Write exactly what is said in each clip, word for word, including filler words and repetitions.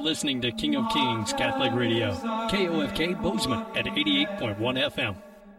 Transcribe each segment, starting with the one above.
listening to King of Kings Catholic Radio, K O F K Bozeman at eighty-eight point one F M.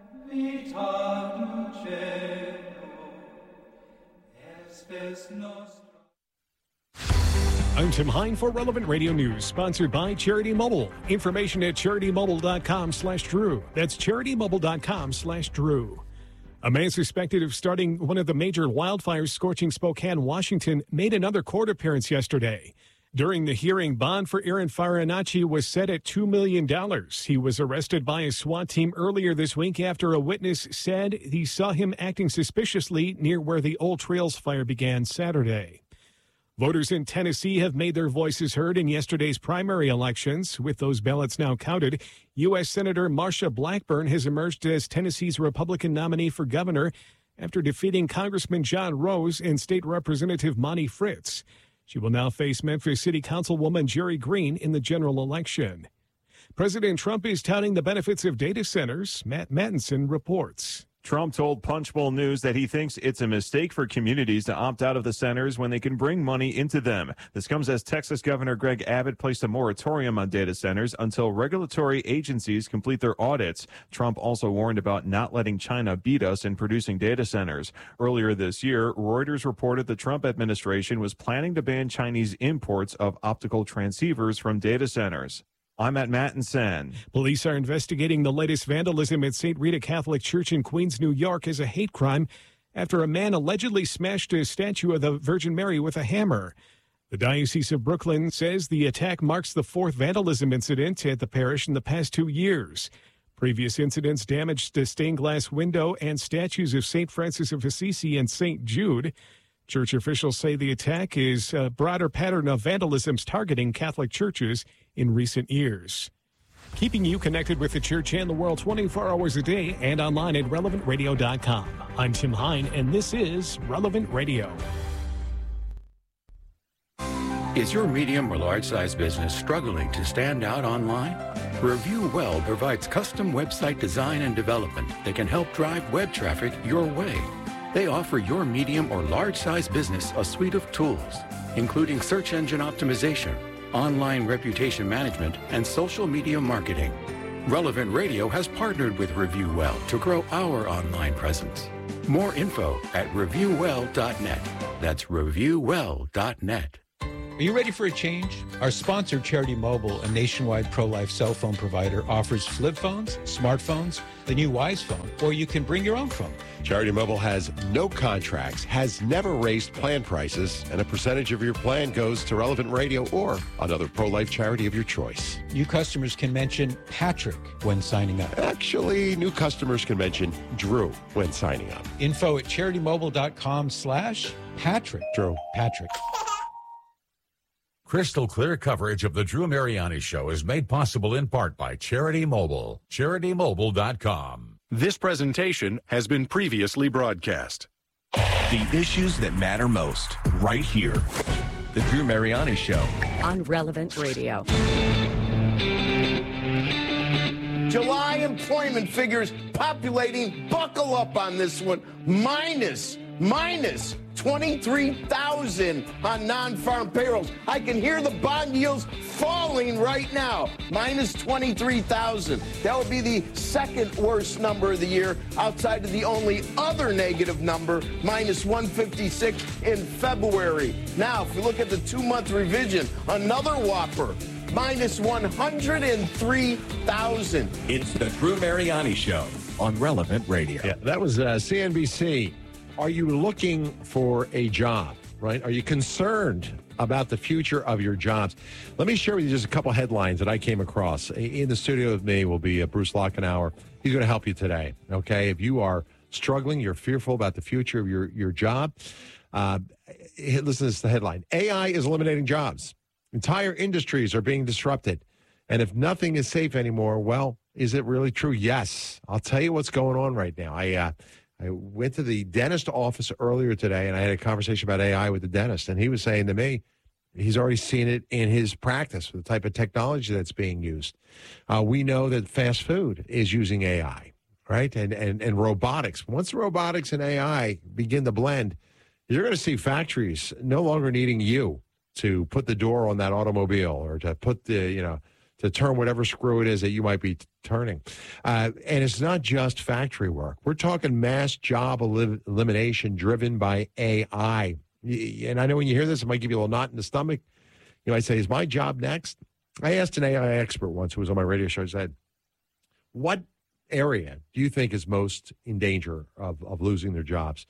I'm Tim Hine for Relevant Radio News, sponsored by Charity Mobile. Information at charitymobile.com slash Drew. That's charitymobile.com slash Drew. A man suspected of starting one of the major wildfires scorching Spokane, Washington, made another court appearance yesterday. During the hearing, bond for Aaron Farinacci was set at two million dollars. He was arrested by a SWAT team earlier this week after a witness said he saw him acting suspiciously near where the Old Trails fire began Saturday. Voters in Tennessee have made their voices heard in yesterday's primary elections. With those ballots now counted, U S. Senator Marsha Blackburn has emerged as Tennessee's Republican nominee for governor after defeating Congressman John Rose and State Representative Monty Fritz. She will now face Memphis City Councilwoman Jerry Green in the general election. President Trump is touting the benefits of data centers. Matt Mattinson reports. Trump told Punchbowl News that he thinks it's a mistake for communities to opt out of the centers when they can bring money into them. This comes as Texas Governor Greg Abbott placed a moratorium on data centers until regulatory agencies complete their audits. Trump also warned about not letting China beat us in producing data centers. Earlier this year, Reuters reported the Trump administration was planning to ban Chinese imports of optical transceivers from data centers. I'm at Mattinson. Police are investigating the latest vandalism at Saint Rita Catholic Church in Queens, New York as a hate crime after a man allegedly smashed a statue of the Virgin Mary with a hammer. The Diocese of Brooklyn says the attack marks the fourth vandalism incident at the parish in the past two years. Previous incidents damaged a stained glass window and statues of Saint Francis of Assisi and Saint Jude. Church officials say the attack is a broader pattern of vandalisms targeting Catholic churches in recent years. Keeping you connected with the church and the world twenty-four hours a day and online at relevant radio dot com. I'm Tim Hine, and this is Relevant Radio. Is your medium or large-size business struggling to stand out online? Review Well provides custom website design and development that can help drive web traffic your way. They offer your medium or large-size business a suite of tools, including search engine optimization, online reputation management, and social media marketing. Relevant Radio has partnered with Review Well to grow our online presence. More info at review well dot net. That's review well dot net. Are you ready for a change? Our sponsor, Charity Mobile, a nationwide pro-life cell phone provider, offers flip phones, smartphones, the new Wise phone, or you can bring your own phone. Charity Mobile has no contracts, has never raised plan prices, and a percentage of your plan goes to Relevant Radio or another pro-life charity of your choice. New customers can mention Patrick when signing up. Actually, new customers can mention Drew when signing up. Info at charitymobile.com slash Patrick. Drew. Patrick. Crystal clear coverage of the Drew Mariani Show is made possible in part by Charity Mobile. charity mobile dot com. This presentation has been previously broadcast. The issues that matter most, right here. The Drew Mariani Show. On Relevant Radio. July employment figures populating, buckle up on this one, minus, minus twenty-three thousand on non-farm payrolls. I can hear the bond yields falling right now, minus twenty-three thousand. That would be the second worst number of the year outside of the only other negative number, minus one fifty-six in February. Now, if we look at the two-month revision, another whopper, minus one hundred three thousand. It's the Drew Mariani Show on Relevant Radio. Yeah, that was uh, C N B C. Are you looking for a job, right? Are you concerned about the future of your jobs? Let me share with you just a couple headlines that I came across. In the studio with me will be uh, Bruce Lockenauer. He's going to help you today, okay? If you are struggling, you're fearful about the future of your, your job, uh, listen to this, the headline. A I is eliminating jobs. Entire industries are being disrupted. And if nothing is safe anymore, well, is it really true? Yes. I'll tell you what's going on right now. I uh, I went to the dentist office earlier today, and I had a conversation about A I with the dentist, and he was saying to me he's already seen it in his practice with the type of technology that's being used. Uh, we know that fast food is using A I, right, and, and, and robotics. Once robotics and A I begin to blend, you're going to see factories no longer needing you. to put the door on that automobile or to put the, you know, to turn whatever screw it is that you might be t- turning. Uh, and it's not just factory work. We're talking mass job elim- elimination driven by A I. Y- And I know when you hear this, it might give you a little knot in the stomach. You might say, is my job next? I asked an A I expert once who was on my radio show, I said, what area do you think is most in danger of, of losing their jobs?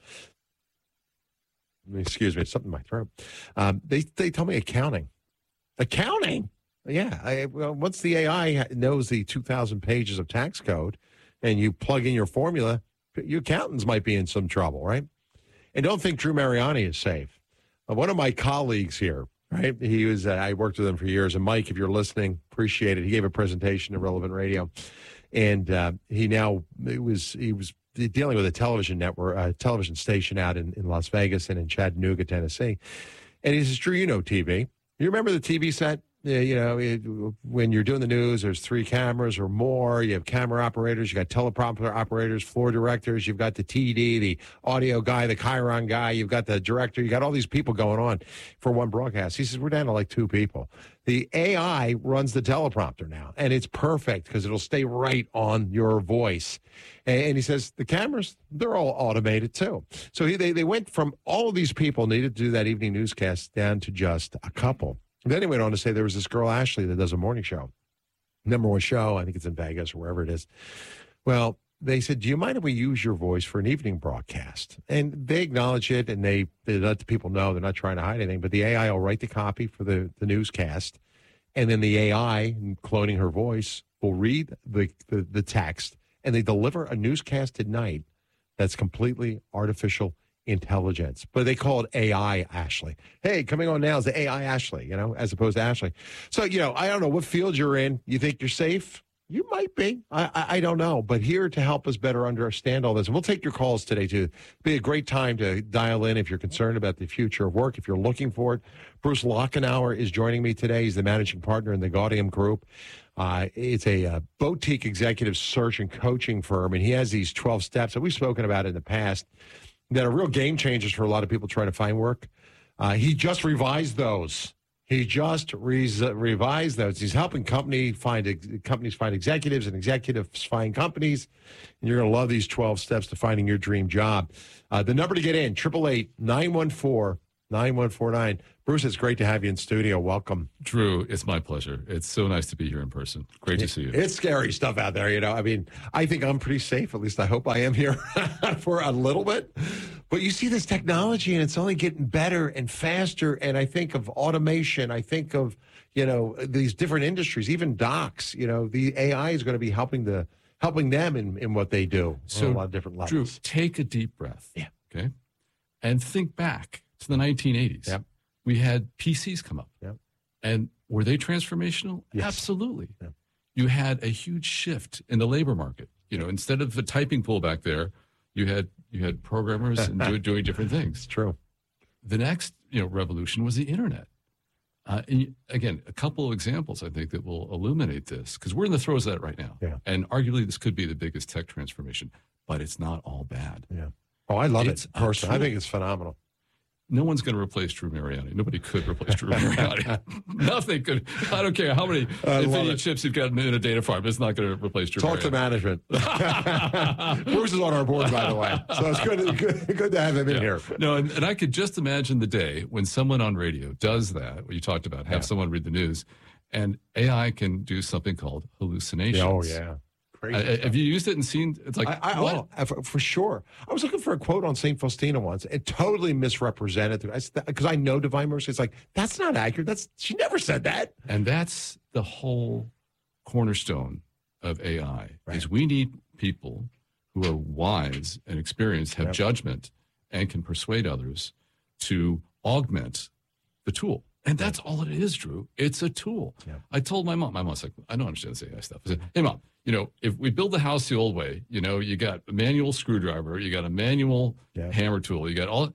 Excuse me, something in my throat. Um, they, they tell me accounting. Accounting? Yeah, I, well, once the A I knows the two thousand pages of tax code and you plug in your formula, your accountants might be in some trouble, right? And don't think Drew Mariani is safe. Uh, one of my colleagues here, right, he was, uh, I worked with him for years, and Mike, if you're listening, appreciate it. He gave a presentation to Relevant Radio, and uh, he now, it was he was dealing with a television network, a television station out in, in Las Vegas and in Chattanooga, Tennessee. And he says, Drew, you know T V. You remember the T V set? Yeah, you know, it, when you're doing the news, there's three cameras or more. You have camera operators, you got teleprompter operators, floor directors. You've got the T D, the audio guy, the Chiron guy. You've got the director. You got all these people going on for one broadcast. He says, we're down to like two people. The A I runs the teleprompter now, and it's perfect because it'll stay right on your voice. And he says, the cameras, they're all automated too. So he, they, they went from all of these people needed to do that evening newscast down to just a couple. Then he went on to say there was this girl, Ashley, that does a morning show. Number one show, I think it's in Vegas or wherever it is. Well, they said, do you mind if we use your voice for an evening broadcast? And they acknowledge it, and they, they let the people know they're not trying to hide anything. But the A I will write the copy for the, the newscast, and then the A I, cloning her voice, will read the, the, the text, and they deliver a newscast at night that's completely artificial intelligence, but they call it A I Ashley. Hey, coming on now is the A I Ashley, you know, as opposed to Ashley. So, you know, I don't know what field you're in. You think you're safe? You might be. I, I, I don't know. But here to help us better understand all this, and we'll take your calls today, too. It'll be a great time to dial in if you're concerned about the future of work, if you're looking for it. Bruce Lochenauer is joining me today. He's the managing partner in the Gaudium Group. Uh, it's a, a boutique executive search and coaching firm, and he has these twelve steps that we've spoken about in the past that are real game changers for a lot of people trying to find work. Uh, he just revised those. He just re- revised those. He's helping company find ex- companies find executives and executives find companies. And you're going to love these twelve steps to finding your dream job. Uh, the number to get in, eight eight eight, nine one four, nine one four nine. Bruce, it's great to have you in studio. Welcome. Drew, it's my pleasure. It's so nice to be here in person. Great to see you. It's scary stuff out there, you know. I mean, I think I'm pretty safe. At least I hope I am here for a little bit. But you see this technology, and it's only getting better and faster. And I think of automation. I think of, you know, these different industries, even docks. You know, the A I is going to be helping the helping them in, in what they do so, on a lot of different levels. Drew, take a deep breath. Yeah. Okay. And think back to the nineteen eighties. Yep. We had P Cs come up. Yep. And were they transformational? Yes. Absolutely. Yep. You had a huge shift in the labor market. You know, instead of the typing pool back there, you had you had programmers and do, doing different things. It's true. The next, you know, revolution was the internet. Uh, and you, again, a couple of examples I think that will illuminate this, because we're in the throes of that right now. Yeah. And arguably this could be the biggest tech transformation, but it's not all bad. Yeah. Oh, I love It's it personally. I think it's phenomenal. No one's going to replace Drew Mariani. Nobody could replace Drew Mariani. Nothing could. I don't care how many NVIDIA chips you've got in a data farm. It's not going to replace Drew Talk Mariani. to management. Bruce is on our board, by the way. So it's good, good, good to have him in Yeah. here. No, and, and I could just imagine the day when someone on radio does that, what you talked about, have Yeah. someone read the news, and A I can do something called hallucinations. Oh, yeah. Crazy Uh, stuff. have you used it and seen? It's like I, I, what? oh, for, for sure. I was looking for a quote on Saint Faustina once and totally misrepresented it because I know Divine Mercy. It's like, that's not accurate. That's she never said that. And that's the whole cornerstone of A I Right. is we need people who are wise and experienced, have Yep. judgment, and can persuade others to augment the tool. And that's all it is, Drew. It's a tool. Yep. I told my mom, my mom's like, I don't understand this A I stuff. I said, hey, Mom, you know, if we build the house the old way, you know, you got a manual screwdriver, you got a manual Yeah. hammer tool, you got all,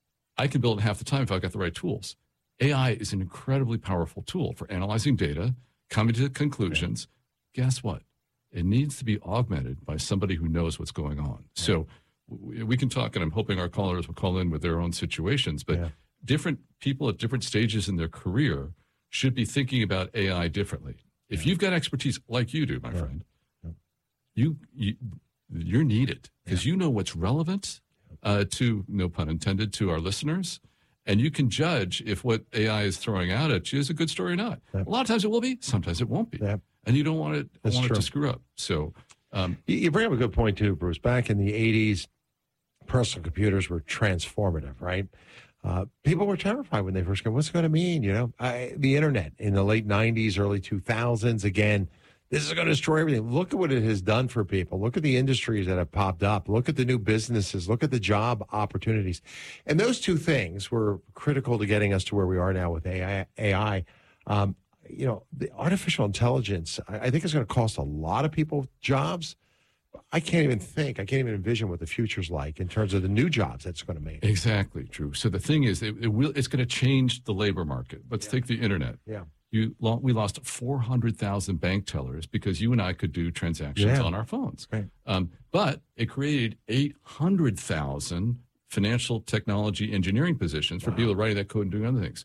I could build it in half the time if I got the right tools. A I is an incredibly powerful tool for analyzing data, coming to conclusions. Yeah. Guess what? It needs to be augmented by somebody who knows what's going on. Yeah. So we, we can talk, and I'm hoping our callers will call in with their own situations, but Yeah. different people at different stages in their career should be thinking about A I differently. If yeah. you've got expertise like you do, my yeah. friend, yeah. you, you you're needed because yeah. you know what's relevant uh, to, no pun intended, to our listeners. And you can judge if what A I is throwing out at you is a good story or not. Yep. A lot of times it will be, sometimes it won't be. Yep. And you don't want it, want it to screw up. So um, you, you bring up a good point, too, Bruce. Back in the eighties, personal computers were transformative, right? Uh, people were terrified when they first came. What's it going to mean? You know, I, the internet in the late nineties, early two thousands, again, this is going to destroy everything. Look at what it has done for people. Look at the industries that have popped up. Look at the new businesses. Look at the job opportunities. And those two things were critical to getting us to where we are now with A I. A I. Um, you know, the artificial intelligence, I, I think is going to cost a lot of people jobs. I can't even think, I can't even envision what the future's like in terms of the new jobs that's going to make. Exactly, Drew. So the thing is, it, it will, it's going to change the labor market. Let's yeah. take the internet. Yeah. You, we lost four hundred thousand bank tellers because you and I could do transactions yeah. on our phones. Right. Um, but it created eight hundred thousand financial technology engineering positions for wow. people writing that code and doing other things.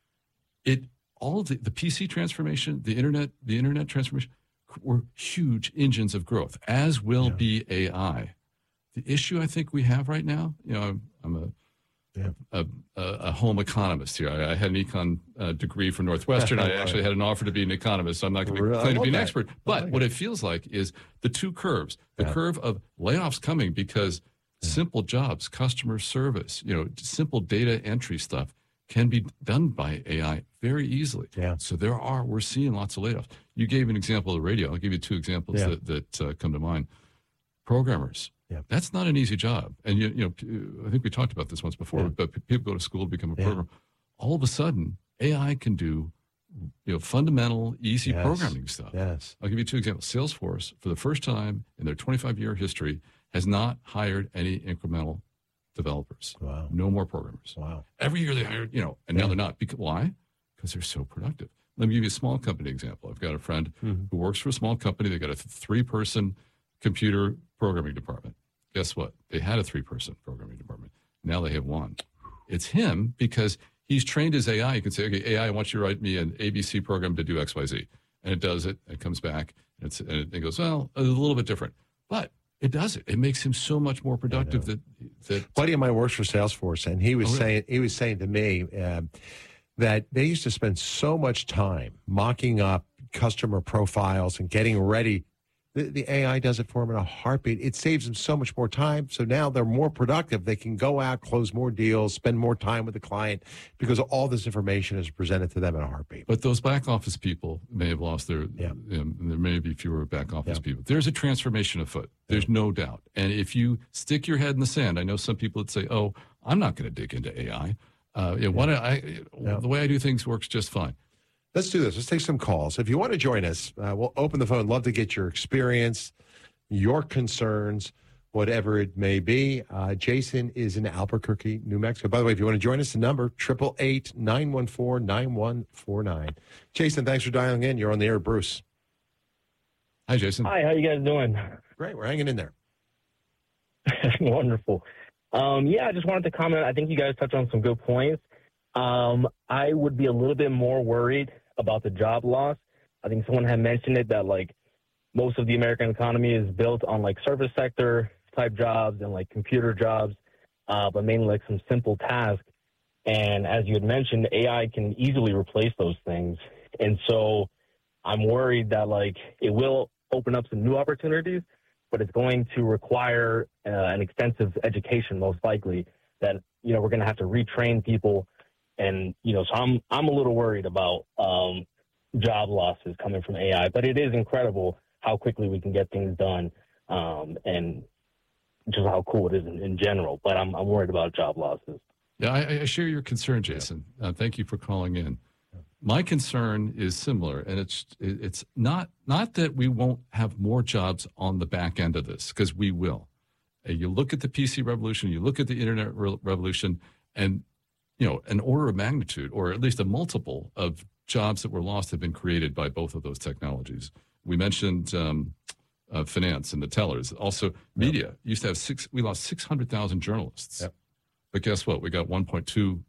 It all the, the P C transformation, the internet, the internet transformation were huge engines of growth, as will yeah. be A I. The issue I think we have right now, you know, I'm, I'm a Yeah. A, a, a home economist here. I, I had an econ uh, degree from Northwestern. I actually had an offer to be an economist, so I'm not going to really? claim to be an that. expert. But what it feels like is the two curves. The yeah. curve of layoffs coming because yeah. simple jobs, customer service, you know, simple data entry stuff can be done by A I very easily. Yeah. So there are, we're seeing lots of layoffs. You gave an example of the radio. I'll give you two examples yeah. that, that uh, come to mind. Programmers. Yeah. That's not an easy job. And, you, you know, I think we talked about this once before, yeah. but people go to school to become a yeah. programmer. All of a sudden, A I can do, you know, fundamental, easy yes. programming stuff. Yes. I'll give you two examples. Salesforce, for the first time in their twenty-five-year history, has not hired any incremental developers. Wow. No more programmers. Wow. Every year they hired, you know, and yeah. now they're not. Because, why? Because they're so productive. Let me give you a small company example. I've got a friend mm-hmm. who works for a small company. They got a three-person computer programming department. Guess what? They had a three-person programming department. Now they have one. It's him because he's trained his A I. You can say, okay, A I, I want you to write me an A B C program to do X, Y, Z. And it does it. It comes back. And, it's, and it goes, well, a little bit different. But it does it. It makes him so much more productive. That, that a buddy of mine works for Salesforce, and he was oh, really? saying he was saying to me uh, that they used to spend so much time mocking up customer profiles and getting ready. The, the A I does it for them in a heartbeat. It saves them so much more time. So now they're more productive. They can go out, close more deals, spend more time with the client because all this information is presented to them in a heartbeat. But those back office people may have lost their, yeah. um, there may be fewer back office yeah. people. There's a transformation afoot. There's yeah. no doubt. And if you stick your head in the sand, I know some people that say, oh, I'm not going to dig into A I. Uh, you know, yeah. what I, yeah. The way I do things works just fine. Let's do this. Let's take some calls. If you want to join us, uh, we'll open the phone. Love to get your experience, your concerns, whatever it may be. Uh, Jason is in Albuquerque, New Mexico. By the way, if you want to join us, the number, eight eight eight, nine one four, nine one four nine. Jason, thanks for dialing in. You're on the air, Bruce. Hi, Jason. Hi, how you guys doing? Great. We're hanging in there. Wonderful. Um, yeah, I just wanted to comment. I think you guys touched on some good points. Um, I would be a little bit more worried about the job loss. I think someone had mentioned it that like most of the American economy is built on like service sector type jobs and like computer jobs, uh, but mainly like some simple tasks. And as you had mentioned, A I can easily replace those things. And so I'm worried that like it will open up some new opportunities, but it's going to require uh, an extensive education, most likely, that, you know, we're going to have to retrain people. And, you know, so I'm I'm a little worried about um, job losses coming from A I, but it is incredible how quickly we can get things done um, and just how cool it is in, in general. But I'm I'm worried about job losses. Yeah, I, I share your concern, Jason. Uh, thank you for calling in. My concern is similar, and it's it's not not that we won't have more jobs on the back end of this, because we will. Uh, you look at the P C revolution, you look at the internet re- revolution, and you know, an order of magnitude, or at least a multiple of jobs that were lost have been created by both of those technologies. We mentioned um, uh, finance and the tellers. Also, media yep. used to have six. We lost six hundred thousand journalists. Yep. But guess what? We got one point two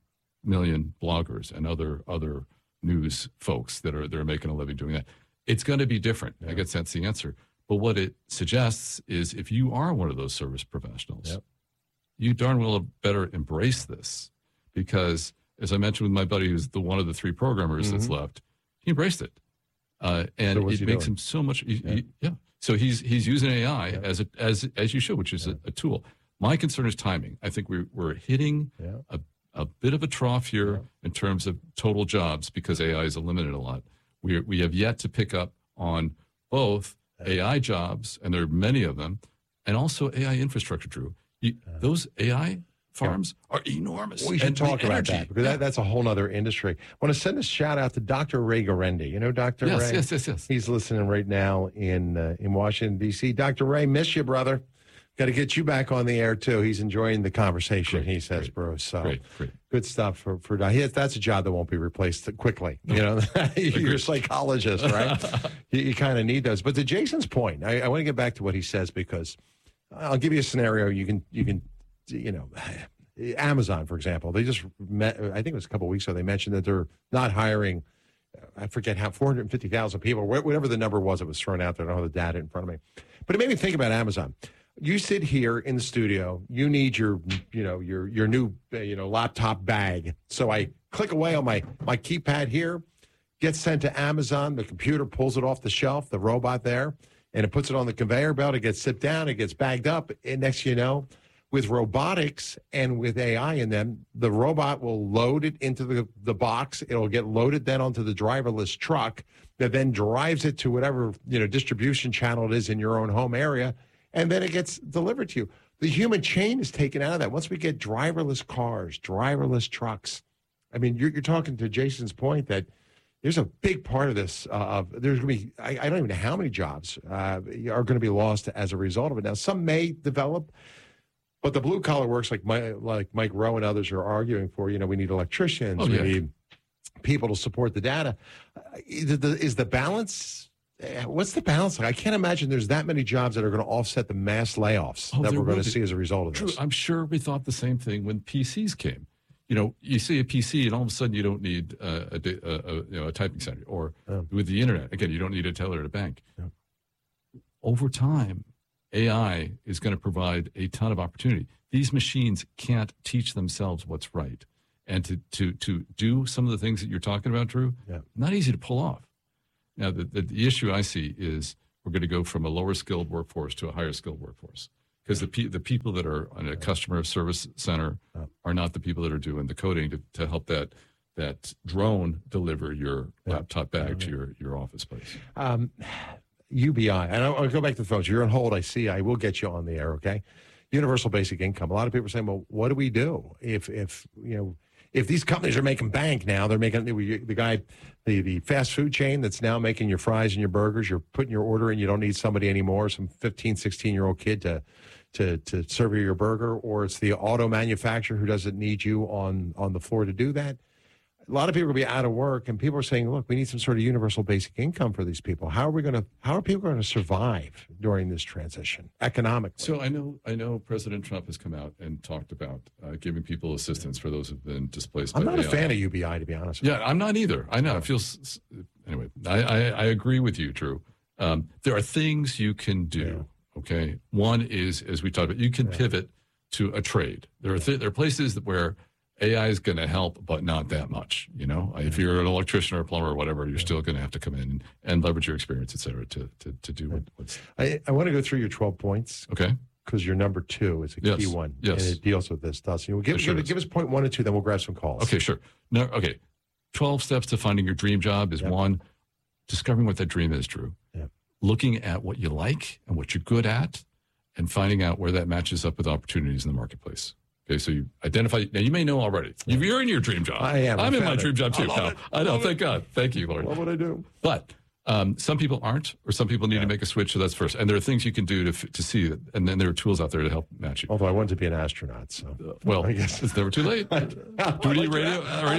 million bloggers and other other news folks that are that are making a living doing that. It's going to be different. Yeah. I guess that's the answer. But what it suggests is if you are one of those service professionals, yep. you darn well better embrace this because, as I mentioned with my buddy who's the one of the three programmers mm-hmm. that's left, he embraced it. Uh, and so it makes doing? him so much. He, yeah. He, yeah. So he's he's using A I yeah. as a, as as you should, which is yeah. a, a tool. My concern is timing. I think we're we're hitting yeah. a a bit of a trough here yeah. in terms of total jobs because A I is eliminated a lot. We we have yet to pick up on both A I jobs, and there are many of them, and also A I infrastructure, Drew. You, those A I farms yeah. are enormous. We should and talk about energy. that because yeah. that, that's a whole other industry. I want to send a shout out to Doctor Ray Garendi. You know Doctor Yes, Ray? yes, yes, yes. He's listening right now in uh, in Washington, D C Doctor Ray, miss you, brother. Got to get you back on the air, too. He's enjoying the conversation, great, he says, great, Bruce. So great, great. Good stuff for, for that's a job that won't be replaced quickly. You know, you're a psychologist, right? you you kind of need those. But to Jason's point, I, I want to get back to what he says because I'll give you a scenario. You can, you can, you know, Amazon, for example, they just met, I think it was a couple of weeks ago, they mentioned that they're not hiring, I forget how, four hundred fifty thousand people, whatever the number was that was thrown out there. I don't have the data in front of me. But it made me think about Amazon. You sit here in the studio, you need your, you know, your your new, you know, laptop bag. So I click away on my, my keypad here, gets sent to Amazon. The computer pulls it off the shelf, the robot there, and it puts it on the conveyor belt. It gets sit down, it gets bagged up. And next you know, with robotics and with A I in them, the robot will load it into the, the box. It'll get loaded then onto the driverless truck that then drives it to whatever, you know, distribution channel it is in your own home area. And then it gets delivered to you. The human chain is taken out of that. Once we get driverless cars, driverless trucks, I mean, you're, you're talking to Jason's point that there's a big part of this. Uh, of there's going to be, I, I don't even know how many jobs uh, are going to be lost as a result of it. Now, some may develop, but the blue collar works like Mike, like Mike Rowe and others are arguing for. You know, we need electricians, oh, yeah. we need people to support the data. Uh, is, the, is the balance? What's the balance like? I can't imagine there's that many jobs that are going to offset the mass layoffs oh, that we're going to see as a result of True. this. I'm sure we thought the same thing when P Cs came. You know, you see a P C and all of a sudden you don't need uh, a, a, a, you know, a typing center. Or oh. with the internet, again, you don't need a teller at a bank. Yeah. Over time, A I is going to provide a ton of opportunity. These machines can't teach themselves what's right. And to, to, to do some of the things that you're talking about, Drew, yeah. not easy to pull off. Now, the, the, the issue I see is we're going to go from a lower skilled workforce to a higher skilled workforce because the pe- the people that are on a customer service center are not the people that are doing the coding to, to help that that drone deliver your yeah. laptop bag yeah, yeah. to your, your office place. Um, U B I, and I'll, I'll go back to the phones. You're on hold, I see. I will get you on the air, okay? Universal basic income. A lot of people are saying, well, what do we do if, if you know, if these companies are making bank now, they're making the guy, the, the fast food chain that's now making your fries and your burgers, you're putting your order in, you don't need somebody anymore, some fifteen, sixteen-year-old kid to, to, to serve you your burger, or it's the auto manufacturer who doesn't need you on, on the floor to do that. A lot of people will be out of work, and people are saying, look, we need some sort of universal basic income for these people. How are we going to, how are people going to survive during this transition economically? So I know, I know President Trump has come out and talked about uh, giving people assistance for those who've been displaced. I'm by not A I. a fan of U B I, to be honest with yeah, you. I'm not either. I know. It feels, anyway, I, I, I agree with you, Drew. Um, there are things you can do, yeah. okay? One is, as we talked about, you can yeah. pivot to a trade. There are, th- there are places where A I is going to help, but not that much. You know, yeah. if you're an electrician or a plumber or whatever, you're yeah. still going to have to come in and, and leverage your experience, et cetera, to to, to do what, what's. I, I want to go through your twelve points. Okay. Because your number two is a yes. key one. Yes. And it deals with this, Dustin. Well, give, sure give, give us point one and two, then we'll grab some calls. Okay, sure. No, okay. twelve steps to finding your dream job is yep. one, discovering what that dream is, Drew. Yep. Looking at what you like and what you're good at and finding out where that matches up with opportunities in the marketplace. Okay, so you identify. Now, you may know already. Yeah. You're in your dream job. I am. I'm I in my it. dream job, too. I, no, I know. Thank God. Thank you, Lord. What would I do? But um, some people aren't, or some people need yeah. to make a switch, so that's first. And there are things you can do to to see it, and then there are tools out there to help match you. Although I wanted to be an astronaut, so. Uh, well, I guess it's never too late. Do you radio?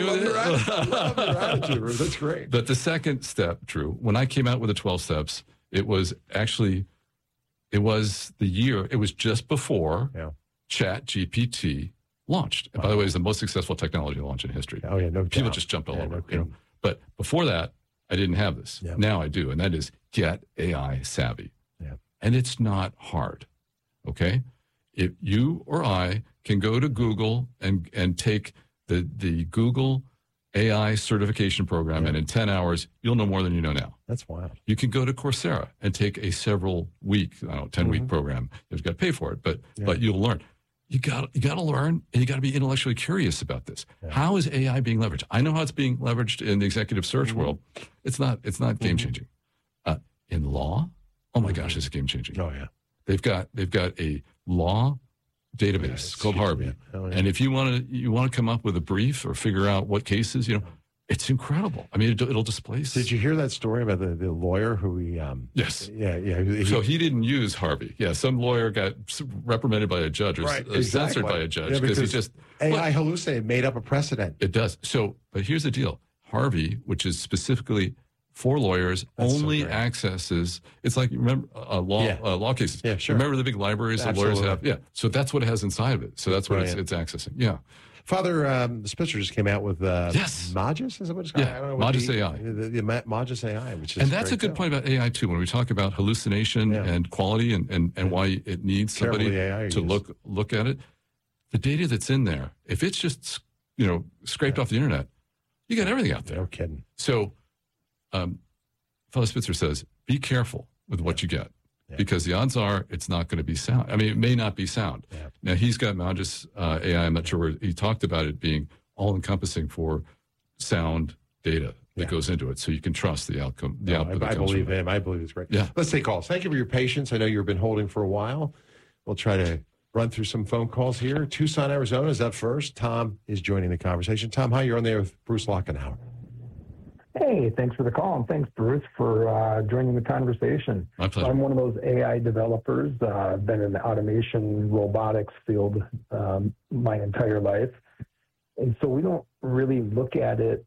radio That's great. But the second step, Drew, when I came out with the twelve steps, it was actually, it was the year, it was just before yeah. Chat G P T launched. And by the way, it's the most successful technology launch in history. Oh, yeah, no People doubt. just jumped all Yeah, over no it. You know? But before that, I didn't have this. Yeah. Now I do, and that is get A I savvy. Yeah. And it's not hard, okay? If you or I can go to Google and, and take the, the Google A I certification program, Yeah. and in ten hours, you'll know more than you know now. That's wild. You can go to Coursera and take a several week, I don't know, ten week Mhm. program. You've got to pay for it, but Yeah. but you'll learn. You got you got to learn, and you got to be intellectually curious about this. Yeah. How is A I being leveraged? I know how it's being leveraged in the executive search Mhm. world. It's not it's not Mm-hmm. game changing. Uh, in law, oh my gosh, it's game changing. Oh, yeah. They've got they've got a law database it's called huge, Harvey, man. Oh, yeah. and if you want to you want to come up with a brief or figure out what cases, you know, it's incredible. I mean, it, it'll displace. Did you hear that story about the, the lawyer who he? Um, Yes. Yeah, yeah. He, So he didn't use Harvey. Yeah, some lawyer got reprimanded by a judge or Right, uh, censored exactly. by a judge Yeah, because he because just A I Look, hallucinated, made up a precedent. it does. So, but here's the deal: Harvey, which is specifically for lawyers, That's so only great. accesses. It's like remember uh, law Yeah. uh, law cases. Yeah, sure. Remember the big libraries that lawyers Absolutely. have. Yeah. So that's what it has inside of it. So that's what it's, Brilliant. it's accessing. Yeah. Father um, Spitzer just came out with uh, Yes. Magis, is that what it's called? Yeah, I don't know what Magis the- A I. The, the, the Ma- Magis A I, which is And that's a great good too. point about A I too. When we talk about hallucination Yeah. and quality and, and, and why it needs Carefully somebody A I to used. look look at it, the data that's in there, if it's just you know scraped off the internet, you got everything out there. No kidding. So, um, Father Spitzer says, be careful with what you get. Yeah. Because the odds are it's not going to be sound. I mean, it may not be sound. Yeah. Now, he's got Magis uh, A I. I'm not sure where he talked about it being all encompassing for sound data that Yeah. goes into it. So you can trust the outcome. The No, output that I, I comes believe from it. him. I believe it's great. Yeah. Let's take calls. Thank you for your patience. I know you've been holding for a while. We'll try to run through some phone calls here. Tucson, Arizona is up first. Tom is joining the conversation. Tom, hi. You're on there with Bruce Lockenhauer. Hey, thanks for the call, and thanks, Bruce, for uh, joining the conversation. My pleasure. So I'm one of those A I developers. Uh, I've been in the automation robotics field um, my entire life. And so we don't really look at it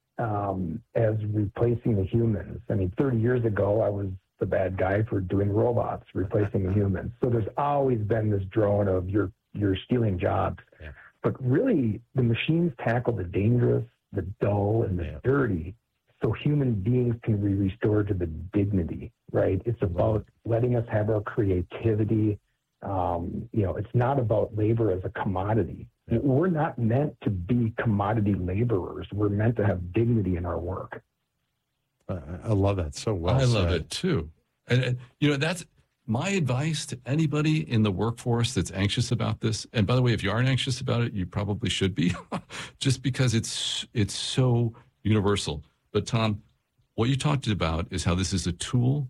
um, as replacing the humans. I mean, thirty years ago, I was the bad guy for doing robots, replacing the humans. So there's always been this drone of you're, you're stealing jobs. Yeah. But really, the machines tackle the dangerous, the dull, and the Yeah. dirty. So human beings can be restored to the dignity, right? It's about letting us have our creativity. Um, you know, it's not about labor as a commodity. Yeah. We're not meant to be commodity laborers. We're meant to have dignity in our work. I, I love that so well. I love said. it too. And, and, you know, that's my advice to anybody in the workforce that's anxious about this. And by the way, if you aren't anxious about it, you probably should be, just because it's it's so universal. But Tom, what you talked about is how this is a tool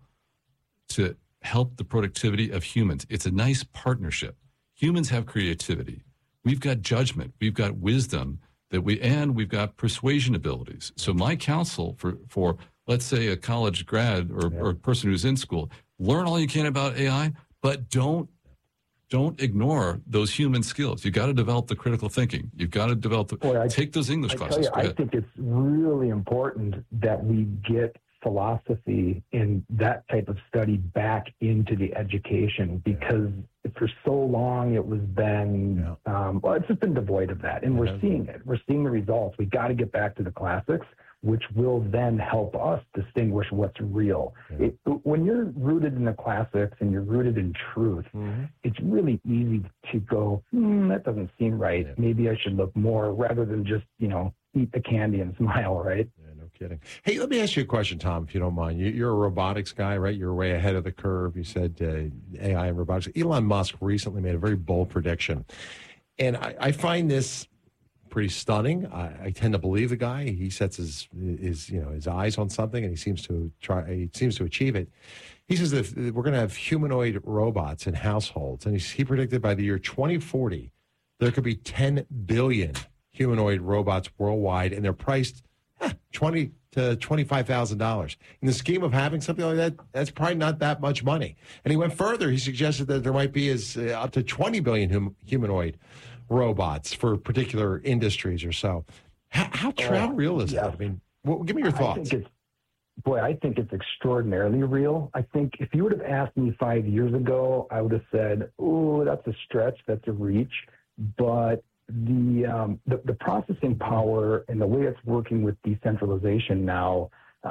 to help the productivity of humans. It's a nice partnership. Humans have creativity. We've got judgment. We've got wisdom that we, and we've got persuasion abilities. So my counsel for, for let's say a college grad or, or a person who's in school, learn all you can about A I, but don't don't ignore those human skills. You got to develop the critical thinking. You've got to develop the, Boy, I- take those English I tell classes. you, Go I ahead. think it's really important that we get philosophy and that type of study back into the education, because for so long it was been, um, well, it's just been devoid of that. And we're seeing it. We're seeing the results. We got to get back to the classics, which will then help us distinguish what's real. It, when you're rooted in the classics and you're rooted in truth, Mm-hmm. it's really easy to go, hmm, that doesn't seem right. Yeah. Maybe I should look more, rather than just, you know, eat the candy and smile, right? Yeah, no kidding. Hey, let me ask you a question, Tom, if you don't mind. You, you're a robotics guy, right? You're way ahead of the curve. You said uh, A I and robotics. Elon Musk recently made a very bold prediction. And I, I find this pretty stunning. I, I tend to believe the guy. He sets his, his, you know, his eyes on something, and he seems to try. He seems to achieve it. He says that we're going to have humanoid robots in households, and he, he predicted by the year twenty forty there could be ten billion humanoid robots worldwide, and they're priced eh, twenty to twenty-five thousand dollars. In the scheme of having something like that, that's probably not that much money. And he went further. He suggested that there might be as uh, up to twenty billion hum, humanoid robots for particular industries or so. How, how true, how real is yeah. that? I mean, well, give me your thoughts. I think it's, boy, I think it's extraordinarily real. I think if you would have asked me five years ago, I would have said, oh, that's a stretch, that's a reach. But the, um, the the processing power and the way it's working with decentralization now,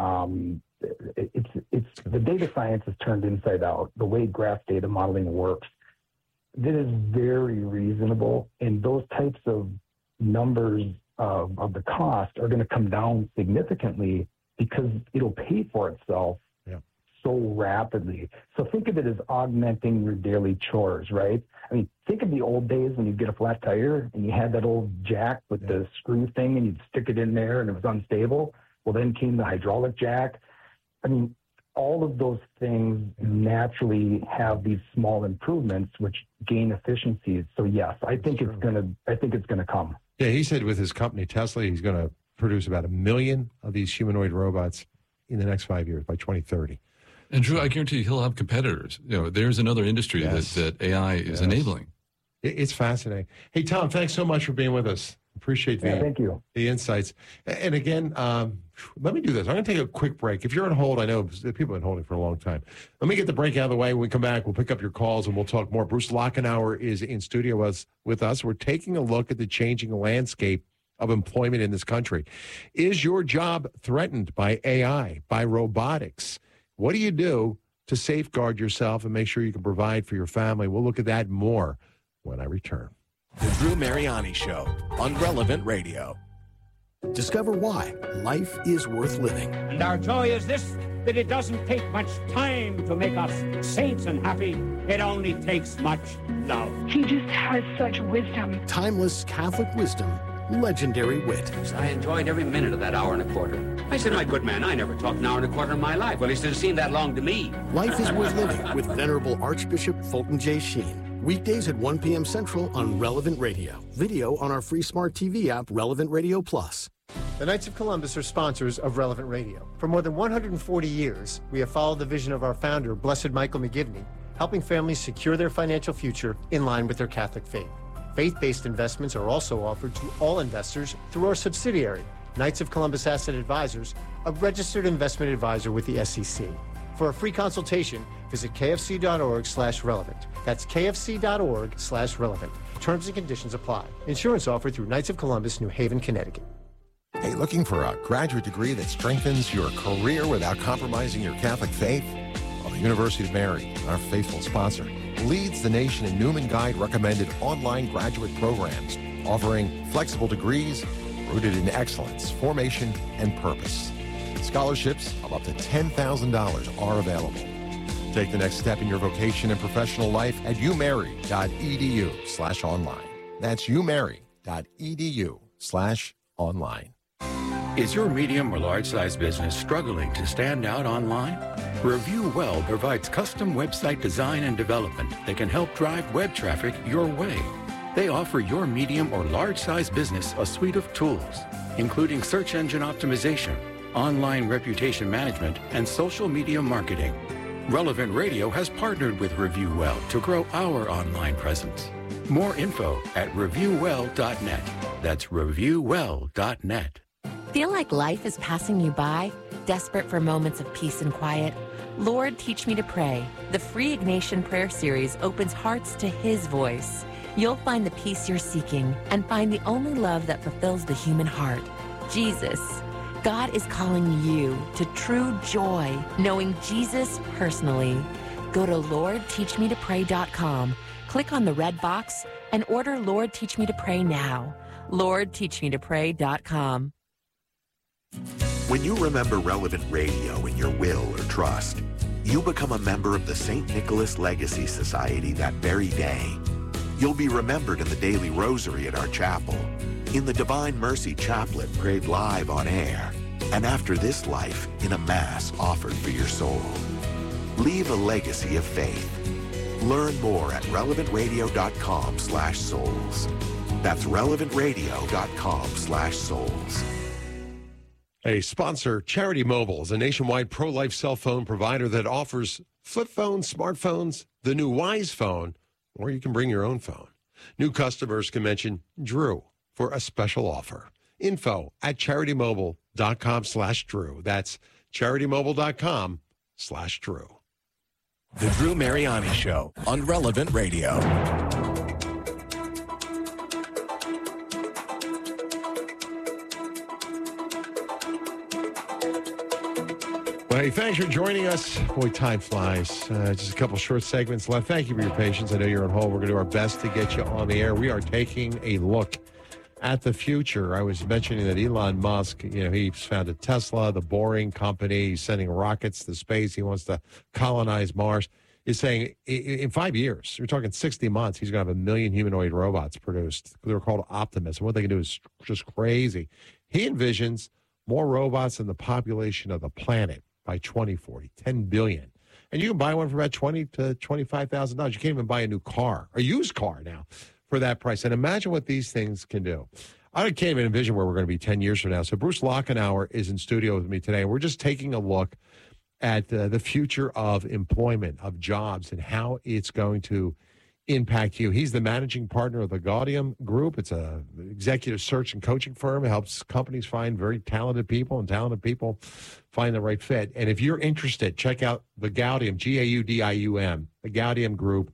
um, it, it's it's the data science is turned inside out. The way graph data modeling works, that is very reasonable, and those types of numbers of, of the cost are going to come down significantly because it'll pay for itself yeah. so rapidly. So think of it as augmenting your daily chores, right? I mean, think of the old days when you get a flat tire and you had that old jack with yeah. the screw thing and you'd stick it in there and it was unstable. Well, then came the hydraulic jack. I mean, all of those things naturally have these small improvements which gain efficiencies. So yes, I think it's gonna. I think it's gonna come. Yeah, he said with his company Tesla, he's going to produce about a million of these humanoid robots in the next five years by twenty thirty. And Drew, I guarantee you he'll have competitors. You know, there's another industry yes. that, that A I is yes. enabling. It's fascinating. Hey, Tom, thanks so much for being with us. Appreciate the, yeah, thank you. the insights. And again, um, let me do this. I'm going to take a quick break. If you're on hold, I know people have been holding for a long time. Let me get the break out of the way. When we come back, we'll pick up your calls and we'll talk more. Bruce Lochenauer is in studio with, with us. We're taking a look at the changing landscape of employment in this country. Is your job threatened by A I, by robotics? What do you do to safeguard yourself and make sure you can provide for your family? We'll look at that more when I return. The Drew Mariani Show on Relevant Radio. Discover why life is worth living. And our joy is this, that it doesn't take much time to make us saints and happy. It only takes much love. He just has such wisdom. Timeless Catholic wisdom, legendary wit. I enjoyed every minute of that hour and a quarter. I said, my good man, I never talked an hour and a quarter in my life. Well, it doesn't seem that long to me. Life is worth living with Venerable Archbishop Fulton J. Sheen. Weekdays at one p.m. Central on Relevant Radio. Video on our free smart T V app, Relevant Radio Plus. The Knights of Columbus are sponsors of Relevant Radio. For more than one hundred forty years, we have followed the vision of our founder, Blessed Michael McGivney, helping families secure their financial future in line with their Catholic faith. Faith-based investments are also offered to all investors through our subsidiary, Knights of Columbus Asset Advisors, a registered investment advisor with the S E C. For a free consultation, visit kfc.org slash relevant. That's kfc.org slash relevant. Terms and conditions apply. Insurance offered through Knights of Columbus, New Haven, Connecticut. Hey, looking for a graduate degree that strengthens your career without compromising your Catholic faith? Well, the University of Mary, our faithful sponsor, leads the nation in Newman Guide recommended online graduate programs, offering flexible degrees rooted in excellence, formation, and purpose. Scholarships of up to ten thousand dollars are available. Take the next step in your vocation and professional life at umary.edu slash online. That's umary.edu slash online. Is your medium or large-size business struggling to stand out online? Review Well provides custom website design and development that can help drive web traffic your way. They offer your medium or large-size business a suite of tools, including search engine optimization, online reputation management, and social media marketing. Relevant Radio has partnered with Review Well to grow our online presence. More info at review well dot net. That's review well dot net. Feel like life is passing you by? Desperate for moments of peace and quiet? Lord, Teach Me to Pray. The free Ignatian Prayer Series opens hearts to His voice. You'll find the peace you're seeking and find the only love that fulfills the human heart, Jesus. God is calling you to true joy, knowing Jesus personally. Go to lord teach me to pray dot com, click on the red box, and order Lord Teach Me to Pray now. lord teach me to pray dot com. When you remember Relevant Radio in your will or trust, you become a member of the Saint Nicholas Legacy Society that very day. You'll be remembered in the daily rosary at our chapel, in the Divine Mercy Chaplet prayed live on air, and after this life in a Mass offered for your soul. Leave a legacy of faith. Learn more at relevant radio dot com slash souls. That's relevant radio dot com slash souls. A sponsor, Charity Mobile, is a nationwide pro-life cell phone provider that offers flip phones, smartphones, the new Wise phone, or you can bring your own phone. New customers can mention Drew for a special offer. Info at charitymobile.com slash Drew. That's charitymobile.com slash Drew. The Drew Mariani Show on Relevant Radio. Well, hey, thanks for joining us. Boy, time flies. Uh, just a couple short segments left. Thank you for your patience. I know you're on hold. We're going to do our best to get you on the air. We are taking a look at the future. I was mentioning that Elon Musk, you know, he's founded Tesla, the Boring Company. He's sending rockets to space. He wants to colonize Mars. He's saying in five years, you're talking sixty months, he's going to have a million humanoid robots produced. They're called Optimus. And what they can do is just crazy. He envisions more robots than the population of the planet by twenty forty, ten billion. And you can buy one for about twenty to twenty-five thousand dollars. You can't even buy a new car, a used car now, for that price. And imagine what these things can do. I can't even envision where we're going to be ten years from now. So Bruce Lochenauer is in studio with me today. And we're just taking a look at uh, the future of employment, of jobs, and how it's going to impact you. He's the managing partner of the Gaudium Group. It's a executive search and coaching firm. It helps companies find very talented people, and talented people find the right fit. And if you're interested, check out the Gaudium, G A U D I U M, the Gaudium Group.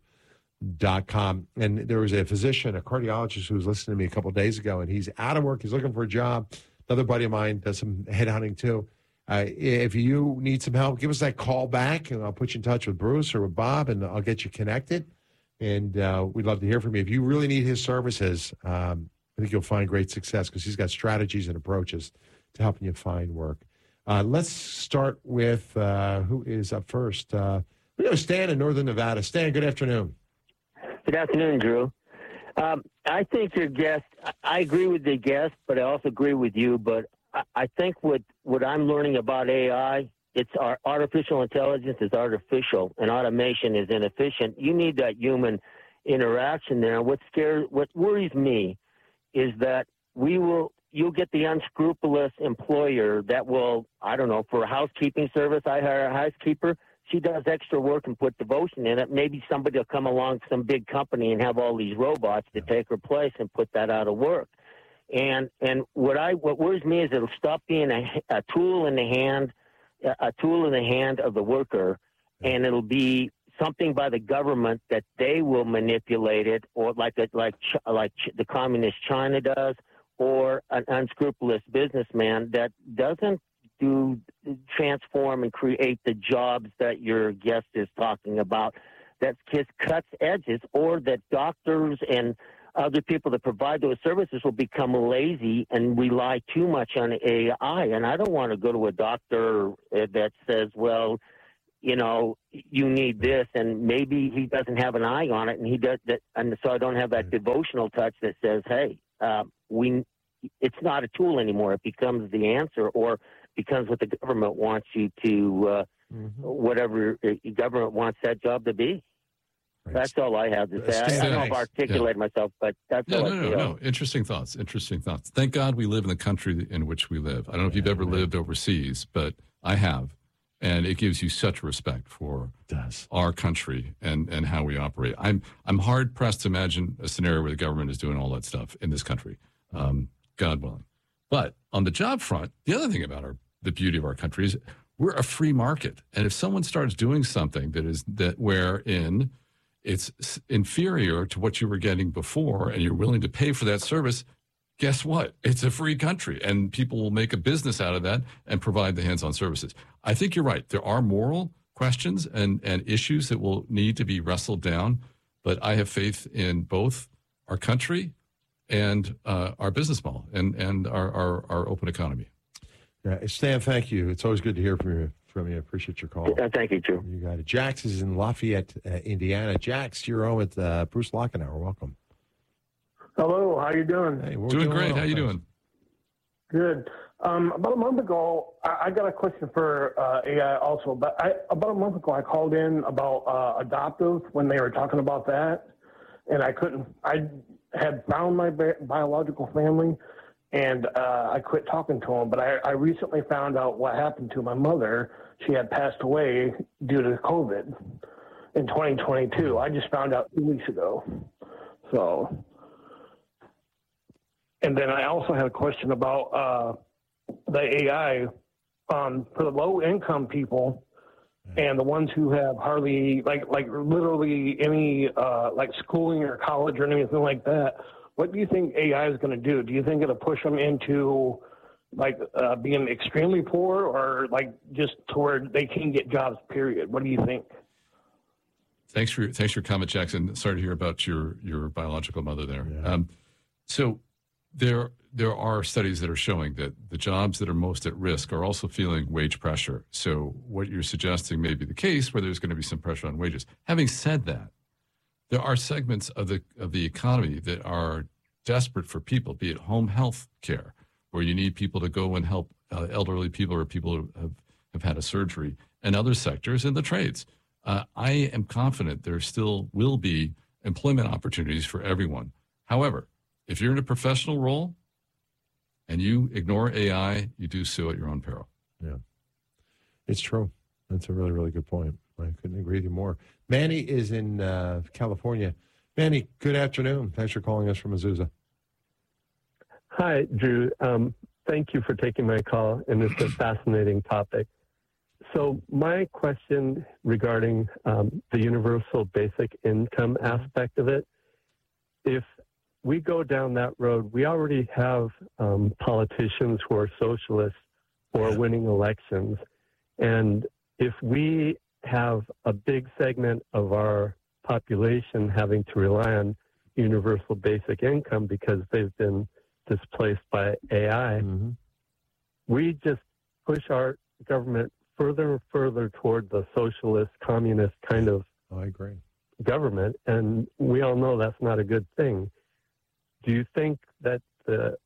Dot com. And there was a physician, a cardiologist, who was listening to me a couple of days ago, and he's out of work. He's looking for a job. Another buddy of mine does some headhunting too. Uh, if you need some help, give us that call back, and I'll put you in touch with Bruce or with Bob, and I'll get you connected. And uh, we'd love to hear from you. If you really need his services, um, I think you'll find great success because he's got strategies and approaches to helping you find work. Uh, let's start with uh, who is up first. Uh, we go Stan in Northern Nevada. Stan, good afternoon. Good afternoon, Drew. Um, I think your guest, I agree with the guest, but I also agree with you. But I, I think what, what I'm learning about A I, it's our artificial intelligence is artificial and automation is inefficient. You need that human interaction there. What scares, what worries me is that we will, you'll get the unscrupulous employer that will, I don't know, for a housekeeping service, I hire a housekeeper. She does extra work and put devotion in it. Maybe somebody will come along, some big company, and have all these robots to take her place and put that out of work. And and what I what worries me is it'll stop being a, a tool in the hand, a tool in the hand of the worker, and it'll be something by the government that they will manipulate it, or like a, like like the communist China does, or an unscrupulous businessman that doesn't do transform and create the jobs that your guest is talking about, that just cuts edges, or that doctors and other people that provide those services will become lazy and rely too much on A I. And I don't want to go to a doctor that says, well, you know, you need this, and maybe he doesn't have an eye on it, and he does that, and so I don't have that devotional touch that says, hey, uh, we, it's not a tool anymore. It becomes the answer, or becomes what the government wants you to, uh, mm-hmm. whatever the government wants that job to be. Right. That's all I have to say. I, I don't know if I articulate yeah. myself, but that's no, all no, I no, feel. no. Interesting thoughts. Interesting thoughts. Thank God we live in the country in which we live. I don't know if you've ever lived overseas, but I have. And it gives you such respect for our country and, and how we operate. I'm I'm hard pressed to imagine a scenario where the government is doing all that stuff in this country, um, God willing. But on the job front, the other thing about our the beauty of our country is we're a free market. And if someone starts doing something that is that wherein it's inferior to what you were getting before and you're willing to pay for that service, guess what? It's a free country, and people will make a business out of that and provide the hands-on services. I think you're right. There are moral questions and, and issues that will need to be wrestled down, but I have faith in both our country and uh, our business model and, and our, our, our open economy. Yeah, Stan, thank you. It's always good to hear from you. From you. I appreciate your call. Uh, thank you, Drew. You got it. Jax is in Lafayette, uh, Indiana. Jax, you're on with uh, Bruce Lochenauer. Welcome. Hello, how you doing? Hey, doing, doing great. Well, how you doing? Good. Um, about a month ago, I, I got a question for uh, A I also. But I, about a month ago, I called in about uh, adoptive when they were talking about that, and I couldn't. I had found my bi- biological family, and uh, I quit talking to them. But I, I recently found out what happened to my mother. She had passed away due to COVID in twenty twenty-two. I just found out two weeks ago. So. And then I also had a question about uh, the A I um, for the low-income people and the ones who have hardly, like, like literally any, uh, like schooling or college or anything like that. What do you think A I is going to do? Do you think it'll push them into like uh, being extremely poor, or like just to where they can't get jobs, period? What do you think? Thanks for thanks for your comment, Jackson. Sorry to hear about your your biological mother there. Yeah. Um, so there there are studies that are showing that the jobs that are most at risk are also feeling wage pressure. So what you're suggesting may be the case, where there's going to be some pressure on wages. Having said that, there are segments of the of the economy that are desperate for people, be it home health care, where you need people to go and help uh, elderly people or people who have, have had a surgery, and other sectors in the trades. Uh, I am confident there still will be employment opportunities for everyone. However, if you're in a professional role and you ignore A I, you do so at your own peril. Yeah, it's true. That's a really, really good point. I couldn't agree with you more. Manny is in uh, California. Manny, good afternoon. Thanks for calling us from Azusa. Hi, Drew. Um, thank you for taking my call, and it's a fascinating topic. So my question regarding um, the universal basic income aspect of it, if we go down that road, we already have um, politicians who are socialists who are winning elections. And if we have a big segment of our population having to rely on universal basic income because they've been displaced by A I, mm-hmm. we just push our government further and further toward the socialist, communist kind of oh, I agree. government, and we all know that's not a good thing. Do you think that the